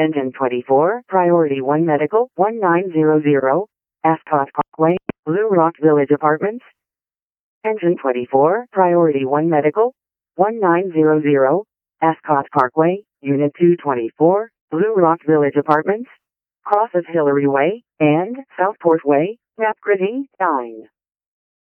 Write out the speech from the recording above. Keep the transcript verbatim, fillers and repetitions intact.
Engine twenty-four, Priority one Medical, nineteen hundred, Ascot Parkway, Blue Rock Village Apartments. Engine twenty-four, Priority one Medical, nineteen hundred, Ascot Parkway, Unit two twenty-four, Blue Rock Village Apartments. Cross of Hillary Way, and Southport Way, Napgritty, nine.